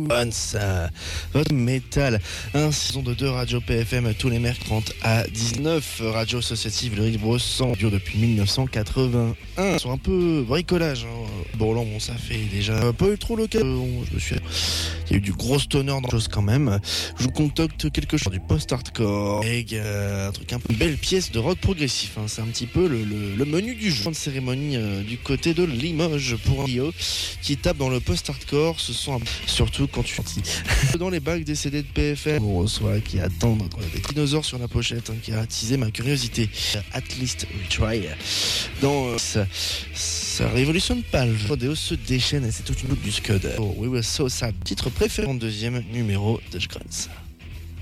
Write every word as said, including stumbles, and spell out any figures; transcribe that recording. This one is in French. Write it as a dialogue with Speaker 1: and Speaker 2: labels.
Speaker 1: Once, euh, votre métal, un saison de deux Radio P F M tous les mercredis trente à dix-neuf, radio associative Le Rive-Brossan, dure depuis mille neuf cent quatre-vingt-un. Ils sont un peu bricolage, hein. Bon là, bon, ça fait déjà pas eu trop l'occasion. Je me suis, il y a eu du gros stoner dans la chose quand même. Je vous concocte quelque chose du post-hardcore, avec euh, un truc un peu, une belle pièce de rock progressif. Hein. C'est un petit peu le, le, le menu du jeu de cérémonie euh, du côté de Limoges pour un trio qui tape dans le post-hardcore. Ce sont un... surtout quand tu dans les bacs des C D de P F M, on reçoit qui attendent des dinosaures sur la pochette, hein, qui a attisé ma curiosité. At least we try. Dans euh, ça, ça révolutionne pas le jeu. Rodeo se déchaîne et c'est toute une autre du Scud. Oh, we were so sad. Titre préféré en deuxième numéro de Grunts.